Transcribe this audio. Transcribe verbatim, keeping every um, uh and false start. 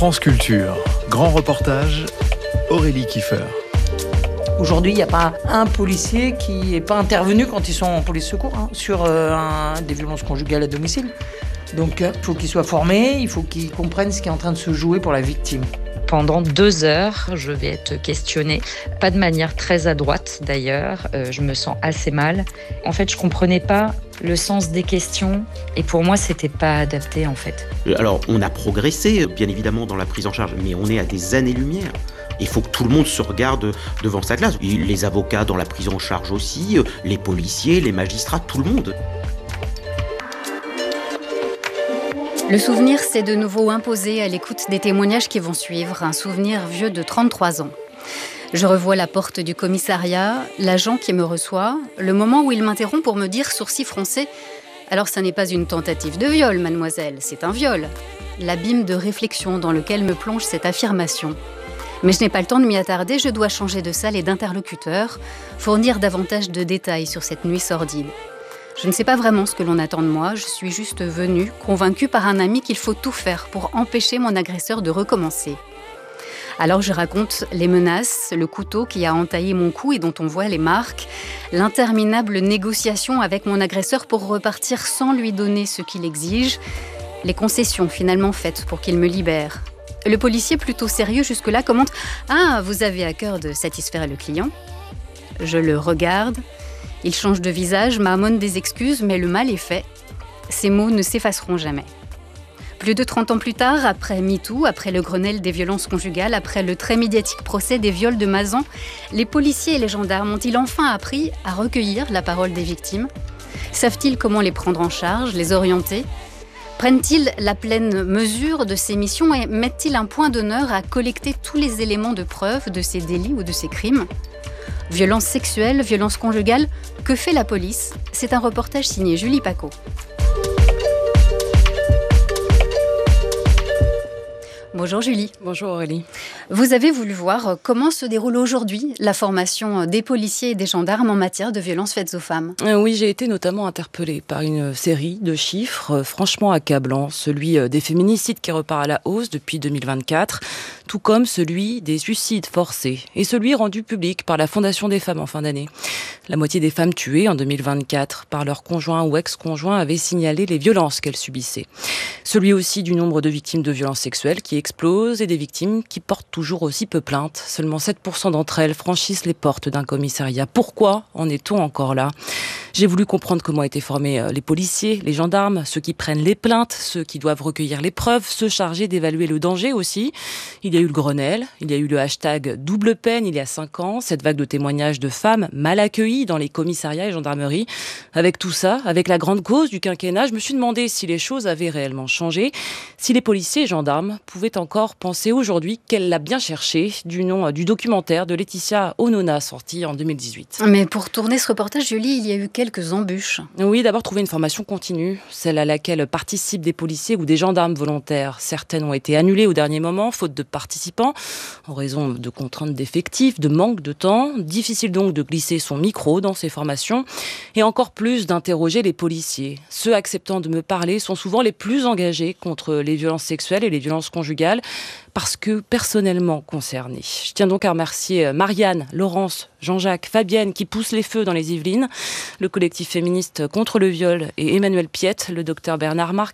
France Culture, grand reportage, Aurélie Kiefer. Aujourd'hui, il n'y a pas un policier qui n'est pas intervenu quand ils sont en police secours hein, sur euh, un, des violences conjugales à domicile. Donc, euh, il faut qu'ils soient formés, il faut qu'ils comprennent ce qui est en train de se jouer pour la victime. Pendant deux heures, je vais être questionnée, pas de manière très adroite d'ailleurs, euh, je me sens assez mal. En fait, je comprenais pas le sens des questions et pour moi, c'était pas adapté en fait. Alors, on a progressé, bien évidemment, dans la prise en charge, mais on est à des années-lumière. Il faut que tout le monde se regarde devant sa glace. Les avocats dans la prise en charge aussi, les policiers, les magistrats, tout le monde. Le souvenir s'est de nouveau imposé à l'écoute des témoignages qui vont suivre, un souvenir vieux de trente-trois ans. Je revois la porte du commissariat, l'agent qui me reçoit, le moment où il m'interrompt pour me dire, sourcil froncé, « Alors ça n'est pas une tentative de viol, mademoiselle, c'est un viol ». L'abîme de réflexion dans lequel me plonge cette affirmation. Mais je n'ai pas le temps de m'y attarder, je dois changer de salle et d'interlocuteur, fournir davantage de détails sur cette nuit sordide. Je ne sais pas vraiment ce que l'on attend de moi, je suis juste venue, convaincue par un ami qu'il faut tout faire pour empêcher mon agresseur de recommencer. Alors je raconte les menaces, le couteau qui a entaillé mon cou et dont on voit les marques, l'interminable négociation avec mon agresseur pour repartir sans lui donner ce qu'il exige, les concessions finalement faites pour qu'il me libère. Le policier, plutôt sérieux jusque-là, commente « Ah, vous avez à cœur de satisfaire le client ?» Je le regarde. Il change de visage, marmonne des excuses, mais le mal est fait. Ces mots ne s'effaceront jamais. Plus de trente ans plus tard, après MeToo, après le Grenelle des violences conjugales, après le très médiatique procès des viols de Mazan, les policiers et les gendarmes ont-ils enfin appris à recueillir la parole des victimes ? Savent-ils comment les prendre en charge, les orienter ? Prennent-ils la pleine mesure de ces missions et mettent-ils un point d'honneur à collecter tous les éléments de preuve de ces délits ou de ces crimes ? Violence sexuelle, violence conjugale, que fait la police ? C'est un reportage signé Julie Paco. Bonjour Julie. Bonjour Aurélie. Vous avez voulu voir comment se déroule aujourd'hui la formation des policiers et des gendarmes en matière de violences faites aux femmes. Oui, j'ai été notamment interpellée par une série de chiffres franchement accablants. Celui des féminicides qui repart à la hausse depuis deux mille vingt-quatre, tout comme celui des suicides forcés et celui rendu public par la Fondation des femmes en fin d'année. La moitié des femmes tuées en deux mille vingt-quatre par leur conjoint ou ex-conjoint avaient signalé les violences qu'elles subissaient. Celui aussi du nombre de victimes de violences sexuelles qui explose et des victimes qui portent toujours aussi peu plainte. Seulement sept pour cent d'entre elles franchissent les portes d'un commissariat. Pourquoi en est-on encore là ? J'ai voulu comprendre comment étaient formés les policiers, les gendarmes, ceux qui prennent les plaintes, ceux qui doivent recueillir les preuves, ceux chargés d'évaluer le danger aussi. Il y a eu le Grenelle, il y a eu le hashtag double peine il y a cinq ans, cette vague de témoignages de femmes mal accueillies dans les commissariats et gendarmeries. Avec tout ça, avec la grande cause du quinquennat, je me suis demandé si les choses avaient réellement changé, si les policiers et gendarmes pouvaient encore penser aujourd'hui qu'elle l'a bien cherché, du nom du documentaire de Laetitia Onona sorti en deux mille dix-huit. Mais pour tourner ce reportage, Julie, il y a eu quelques embûches. Oui, d'abord trouver une formation continue, celle à laquelle participent des policiers ou des gendarmes volontaires. Certaines ont été annulées au dernier moment, faute de participants, en raison de contraintes d'effectifs, de manque de temps. Difficile donc de glisser son micro dans ces formations et encore plus d'interroger les policiers. Ceux acceptant de me parler sont souvent les plus engagés contre les violences sexuelles et les violences conjugales parce que personnellement concernés. Je tiens donc à remercier Marianne, Laurence, Jean-Jacques, Fabienne qui poussent les feux dans les Yvelines, le collectif féministe contre le viol et Emmanuel Piette, le docteur Bernard Marc